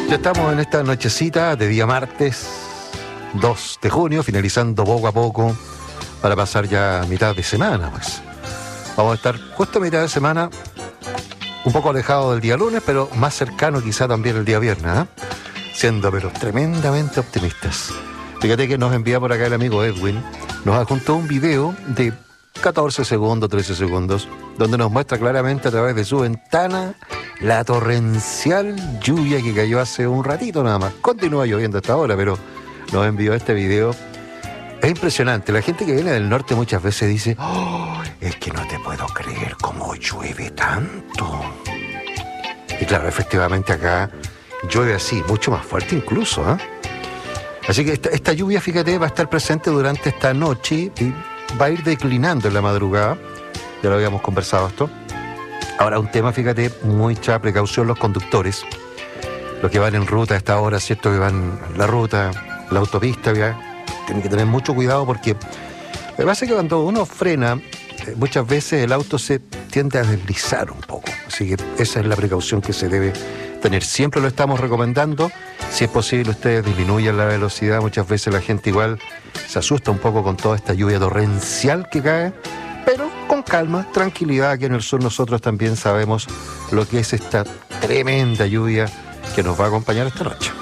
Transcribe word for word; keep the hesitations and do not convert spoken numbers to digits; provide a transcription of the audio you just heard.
Ya estamos en esta nochecita de día martes dos de junio, finalizando poco a poco para pasar ya a mitad de semana, pues. Vamos a estar justo a mitad de semana, un poco alejado del día lunes, pero más cercano quizá también el día viernes, ¿eh? Siendo pero tremendamente optimistas. Fíjate que nos envía por acá el amigo Edwin, nos adjuntó un video de catorce segundos, trece segundos, donde nos muestra claramente a través de su ventana la torrencial lluvia que cayó hace un ratito nada más. Continúa lloviendo hasta ahora, pero nos envió este video. Es impresionante. La gente que viene del norte muchas veces dice: oh, es que no te puedo creer cómo llueve tanto. Y claro, efectivamente acá llueve así, mucho más fuerte incluso, ¿eh? Así que esta, esta lluvia, fíjate, va a estar presente durante esta noche y va a ir declinando en la madrugada. Ya lo habíamos conversado esto. Ahora, un tema, fíjate, mucha precaución los conductores, los que van en ruta a esta hora, ¿cierto? Que van la ruta, la autopista, ya, tienen que tener mucho cuidado porque lo que pasa es que cuando uno frena, muchas veces el auto se tiende a deslizar un poco. Así que esa es la precaución que se debe tener. Siempre lo estamos recomendando. Si es posible, ustedes disminuyan la velocidad. Muchas veces la gente igual se asusta un poco con toda esta lluvia torrencial que cae. Pero con calma, tranquilidad, aquí en el sur nosotros también sabemos lo que es esta tremenda lluvia que nos va a acompañar esta noche.